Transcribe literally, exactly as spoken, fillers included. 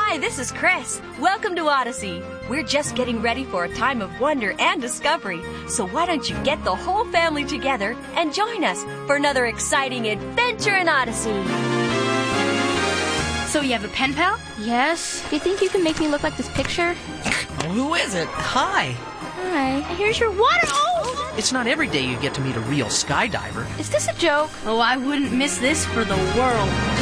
Hi, this is Chris. Welcome to Odyssey. We're just getting ready for a time of wonder and discovery. So why don't you get the whole family together and join us for another exciting adventure in Odyssey. So you have a pen pal? Yes. Do you think you can make me look like this picture? Who is it? Hi. Hi. Here's your water. Oh! It's not every day you get to meet a real skydiver. Is this a joke? Oh, I wouldn't miss this for the world.